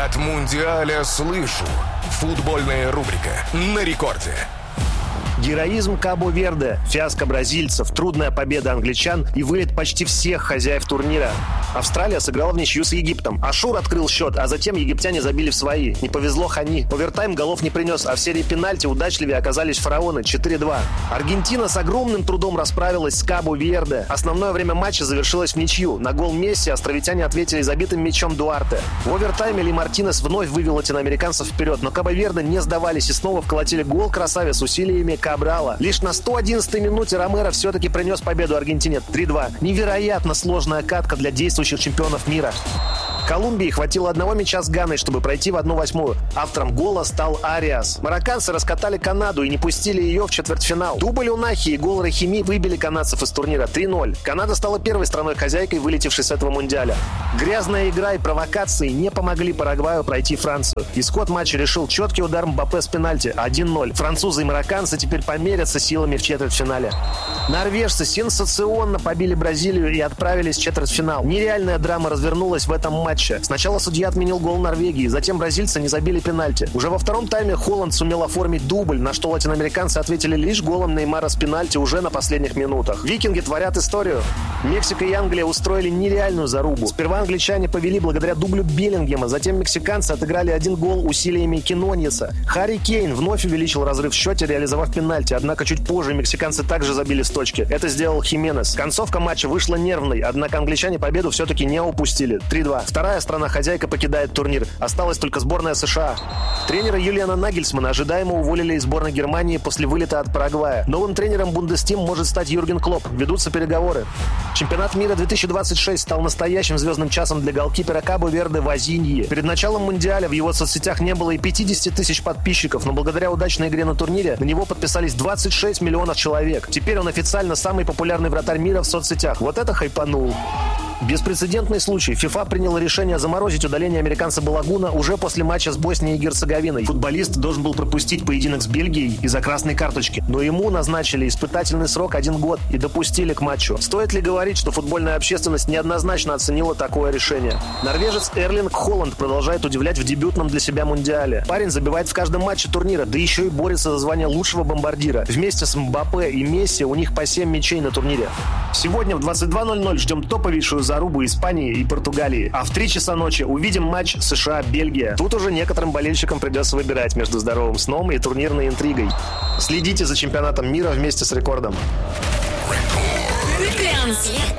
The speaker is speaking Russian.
От Мундиаля слышу. Футбольная рубрика на рекорде. Героизм Кабо-Верде, фиаско бразильцев, трудная победа англичан и вылет почти всех хозяев турнира. Австралия сыграла в ничью с Египтом. Ашур открыл счет, а затем египтяне забили в свои. Не повезло Хани. Овертайм голов не принес, а в серии пенальти удачливее оказались фараоны 4-2. Аргентина с огромным трудом расправилась с Кабо-Верде. Основное время матча завершилось в ничью. На гол Месси островитяне ответили забитым мячом Дуарте. В овертайме Ли Мартинес вновь вывел латиноамериканцев вперед, но Кабо-Верде не сдавались и снова вколотили гол красавец усилиями Кабрала. Лишь на 111-й минуте Ромеро все-таки принес победу Аргентине 3-2. Невероятно сложная катка для действующих чемпионов мира. Колумбии хватило одного мяча с Ганой, чтобы пройти в 1/8. Автором гола стал Ариас. Марокканцы раскатали Канаду и не пустили ее в четвертьфинал. Дубль Унахи и гол Рахими выбили канадцев из турнира 3-0. Канада стала первой страной-хозяйкой, вылетевшей с этого мундиаля. Грязная игра и провокации не помогли Парагваю пройти Францию. Исход матча решил четкий удар Мбаппе с пенальти 1-0. Французы и марокканцы теперь померятся силами в четвертьфинале. Норвежцы сенсационно побили Бразилию и отправились в четвертьфинал. Нереальная драма развернулась в этом матче. Сначала судья отменил гол Норвегии, затем бразильцы не забили пенальти. Уже во втором тайме Холланд сумел оформить дубль, на что латиноамериканцы ответили лишь голом Неймара с пенальти уже на последних минутах. Викинги творят историю. Мексика и Англия устроили нереальную зарубу. Сперва англичане повели благодаря дублю Беллингема, затем мексиканцы отыграли 1 гол усилиями Киноньеса. Харри Кейн вновь увеличил разрыв в счете, реализовав пенальти, однако чуть позже мексиканцы также забили с точки. Это сделал Хименес. Концовка матча вышла нервной, однако англичане победу все-таки не упустили. 3-2. Вторая страна-хозяйка покидает турнир. Осталась только сборная США. Тренера Юлиана Нагельсмана ожидаемо уволили из сборной Германии после вылета от Парагвая. Новым тренером Бундестим может стать Юрген Клопп. Ведутся переговоры. Чемпионат мира 2026 стал настоящим звездным часом для голкипера Кабо-Верде Вазиньи. Перед началом мундиаля в его соцсетях не было и 50 тысяч подписчиков, но благодаря удачной игре на турнире на него подписались 26 миллионов человек. Теперь он официально самый популярный вратарь мира в соцсетях. Вот это хайпанул. Беспрецедентный случай. ФИФА приняла решение заморозить удаление американца Балагуна уже после матча с Боснией и Герцеговиной. Футболист должен был пропустить поединок с Бельгией из-за красной карточки, но ему назначили испытательный срок 1 год и допустили к матчу. Стоит ли говорить, что футбольная общественность неоднозначно оценила такое решение? Норвежец Эрлинг Холланд продолжает удивлять в дебютном для себя мундиале. Парень забивает в каждом матче турнира, да еще и борется за звание лучшего бомбардира. Вместе с Мбаппе и Месси у них по 7 мячей на турнире. Сегодня в 22:00 ждем топовейшую зарубу Испании и Португалии. А в 3 часа ночи увидим матч США-Бельгия. Тут уже некоторым болельщикам придется выбирать между здоровым сном и турнирной интригой. Следите за чемпионатом мира вместе с Рекордом.